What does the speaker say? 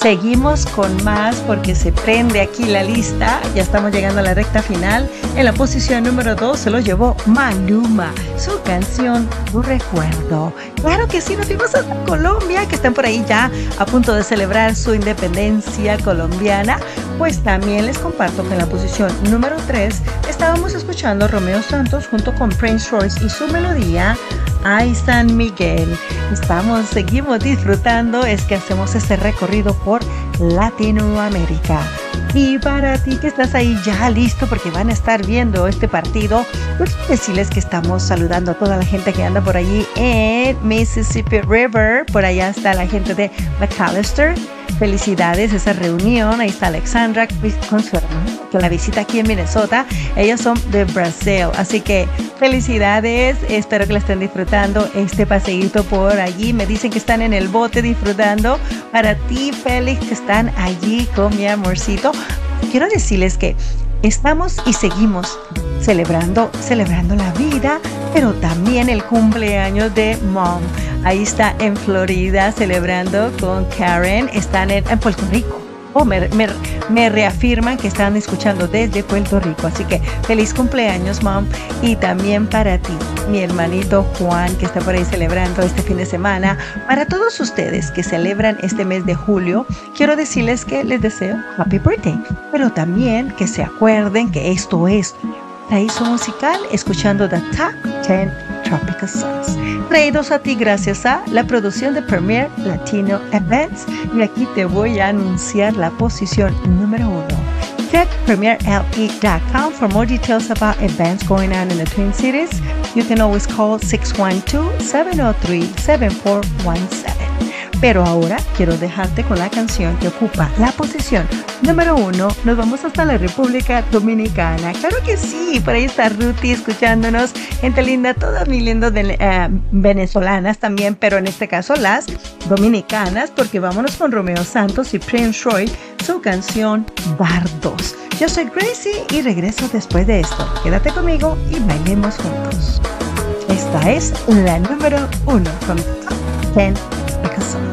Seguimos con más porque se prende aquí la lista. Ya estamos llegando a la recta final. En la posición número 2 se lo llevó Maluma, su canción Tu Recuerdo. Claro que sí, nos fuimos hasta Colombia, que están por ahí ya a punto de celebrar su independencia colombiana. Pues también les comparto que en la posición número 3 estábamos escuchando a Romeo Santos junto con Prince Royce y su melodía Ay San Miguel. Seguimos disfrutando, es que hacemos este recorrido por Latinoamérica. Y para ti que estás ahí ya listo porque van a estar viendo este partido, pues decirles que estamos saludando a toda la gente que anda por allí en Mississippi River. Por allá está la gente de McAllister. Felicidades esa reunión. Ahí está Alexandra con su hermano que la visita aquí en Minnesota. Ellos son de Brasil, así que felicidades. Espero que la estén disfrutando este paseíto por allí. Me dicen que están en el bote disfrutando. Para ti, Félix, que están allí con mi amorcito, quiero decirles que estamos y seguimos celebrando la vida, pero también el cumpleaños de Mom. Ahí está en Florida celebrando con Karen. Están en Puerto Rico. Me reafirman que están escuchando desde Puerto Rico. Así que feliz cumpleaños, Mom. Y también para ti, mi hermanito Juan, que está por ahí celebrando este fin de semana. Para todos ustedes que celebran este mes de julio, quiero decirles que les deseo Happy Birthday. Pero también que se acuerden que esto es Paraíso Musical, escuchando The Top 10 Tropical Songs, traídos a ti gracias a la producción de Premier Latino Events. Y aquí te voy a anunciar la posición número 1. Check premierle.com for more details about events going on in the Twin Cities. You can always call 612-703-7417. Pero ahora quiero dejarte con la canción que ocupa la posición número 1. Nos vamos hasta la República Dominicana. Claro que sí, por ahí está Ruti escuchándonos. Gente linda, todas mis lindas venezolanas también, pero en este caso las dominicanas, porque vámonos con Romeo Santos y Prince Royce, su canción Dardos. Yo soy Gracie y regreso después de esto. Quédate conmigo y bailemos juntos. Esta es la número 1 from Top 10 Tropical Songs.